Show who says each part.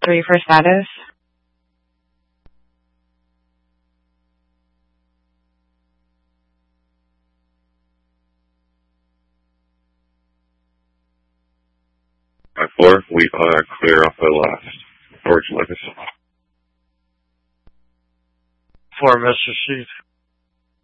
Speaker 1: 3 for status.
Speaker 2: By 4, we are clear off the last. George Lucas.
Speaker 3: 4, Mr. Chief.